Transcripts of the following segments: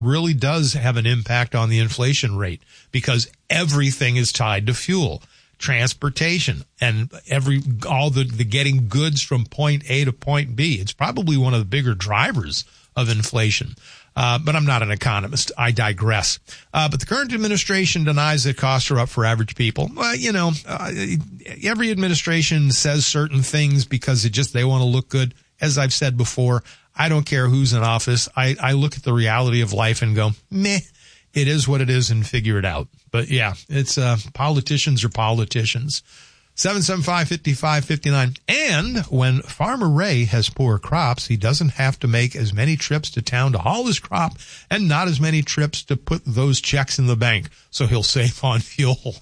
really does have an impact on the inflation rate because everything is tied to fuel, transportation, and all the getting goods from point A to point B. It's probably one of the bigger drivers of inflation. But I'm not an economist. I digress. But the current administration denies that costs are up for average people. Well, every administration says certain things because they want to look good. As I've said before, I don't care who's in office. I look at the reality of life and go, meh, it is what it is and figure it out. But yeah, it's, politicians are politicians. 775-5559. And when Farmer Ray has poor crops, he doesn't have to make as many trips to town to haul his crop and not as many trips to put those checks in the bank. So he'll save on fuel.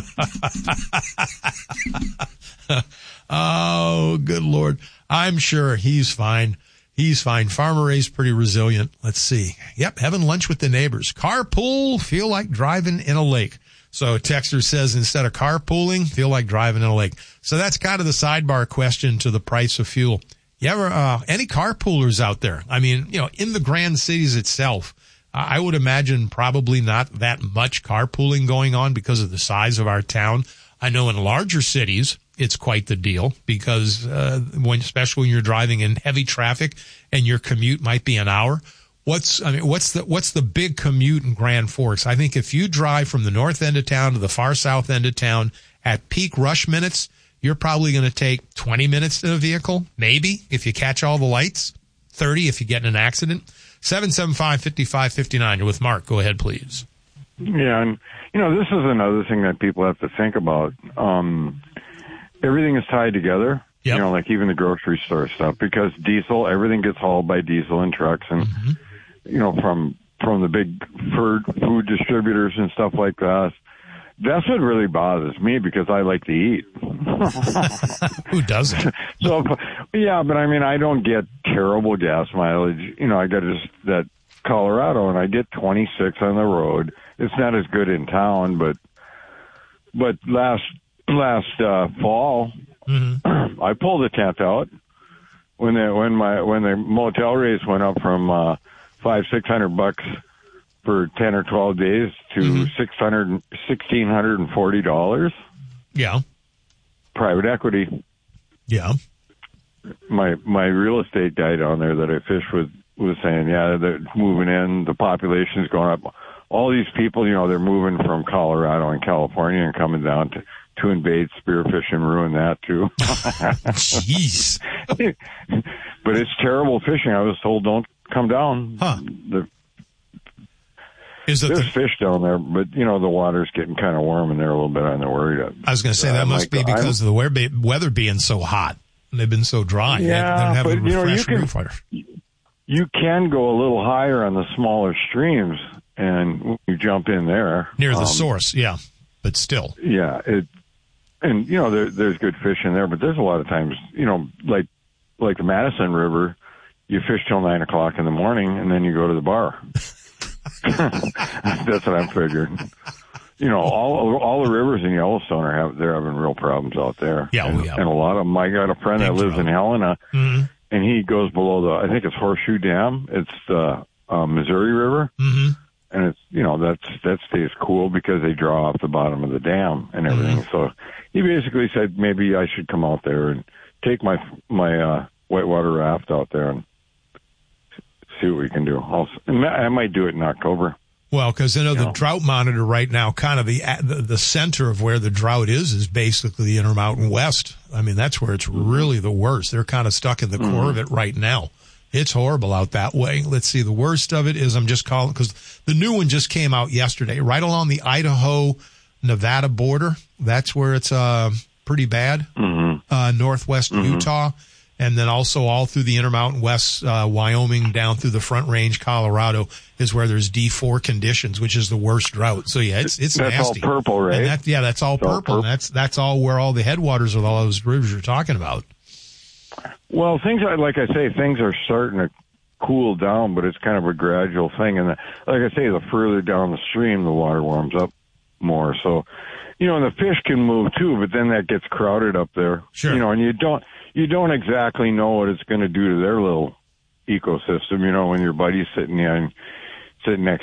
Oh, good Lord. I'm sure he's fine. He's fine. Farmer Ray's pretty resilient. Let's see. Yep, having lunch with the neighbors. Carpool, feel like driving in a lake. So texter says instead of carpooling, feel like driving in a lake. So that's kind of the sidebar question to the price of fuel. You ever, any carpoolers out there? I mean, in the grand cities itself, I would imagine probably not that much carpooling going on because of the size of our town. I know in larger cities, it's quite the deal because, especially when you're driving in heavy traffic and your commute might be an hour. What's the big commute in Grand Forks? I think if you drive from the north end of town to the far south end of town at peak rush minutes, you're probably going to take 20 minutes in a vehicle, maybe, if you catch all the lights, 30 if you get in an accident. 775-5559. You're with Mark. Go ahead, please. Yeah, and, this is another thing that people have to think about. Everything is tied together. Yep. Like even the grocery store stuff, because diesel, everything gets hauled by diesel and trucks and, from the big food distributors and stuff like that. That's what really bothers me because I like to eat. Who doesn't? So, yeah, but I mean, I don't get terrible gas mileage. I got that Colorado and I get 26 on the road. It's not as good in town, but last fall, I pulled the tent out when the motel rates went up from $500-600 for 10 or 12 days to $1,640. Yeah. Private equity. Yeah. My real estate guy down there that I fish with was saying, yeah, they're moving in, the population's going up. All these people, they're moving from Colorado and California and coming down to invade spearfish and ruin that too. Jeez. But it's terrible fishing. I was told don't come down. Huh. There's fish down there, but the water's getting kind of warm and they're a little bit on the worried. I was going to say that must be because of the weather being so hot. They've been so dry. Yeah, but you can go a little higher on the smaller streams and you jump in there near the source. Yeah, but still. Yeah, and there's good fish in there, but there's a lot of times, like the Madison River, you fish till 9 o'clock in the morning and then you go to the bar. That's what I'm figuring. All the rivers in Yellowstone they're having real problems out there. Yeah, and a lot of them. I got a friend that lives in Helena, and he goes below I think it's Horseshoe Dam. It's the Missouri River, and it's that stays cool because they draw off the bottom of the dam and everything. So he basically said maybe I should come out there and take my whitewater raft out there and see what we can do. I might do it in October. Well, because the drought monitor right now, kind of the center of where the drought is basically the Intermountain West. I mean, that's where it's really the worst. They're kind of stuck in the core of it right now. It's horrible out that way. Let's see. The worst of it is I'm just calling because the new one just came out yesterday, right along the Idaho-Nevada border. That's where it's pretty bad. Northwest Utah. And then also all through the Intermountain West, Wyoming, down through the Front Range, Colorado, is where there's D4 conditions, which is the worst drought. So yeah, it's that's nasty. That's all purple, right? And that's all purple. And that's all where all the headwaters of all those rivers you're talking about. Well, things are starting to cool down, but it's kind of a gradual thing. And like I say, the further down the stream, the water warms up more. So, and the fish can move too, but then that gets crowded up there. Sure. And you don't exactly know what it's going to do to their little ecosystem, when your buddy's sitting sitting next